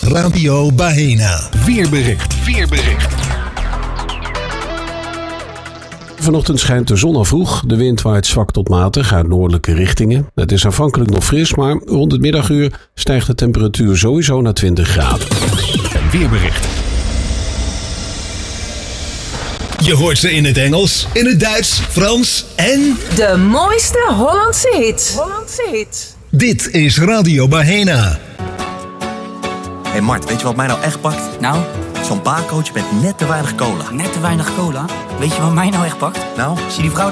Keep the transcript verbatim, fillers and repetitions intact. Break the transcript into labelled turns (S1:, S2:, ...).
S1: Radio Bahena.
S2: Weerbericht. Weerbericht.
S3: Vanochtend schijnt de zon al vroeg. De wind waait zwak tot matig uit noordelijke richtingen. Het is aanvankelijk nog fris, maar rond het middaguur stijgt de temperatuur sowieso naar twintig graden.
S2: Weerbericht.
S1: Je hoort ze in het Engels, in het Duits, Frans en...
S4: De mooiste Hollandse hits. Hollandse hits.
S1: Dit is Radio Bahena.
S5: Hé hey Mart, weet je wat mij nou echt pakt?
S6: Nou?
S5: Zo'n baarcoach met net te weinig cola.
S6: Net te weinig cola? Weet je wat mij nou echt pakt?
S5: Nou?
S6: Zie die vrouw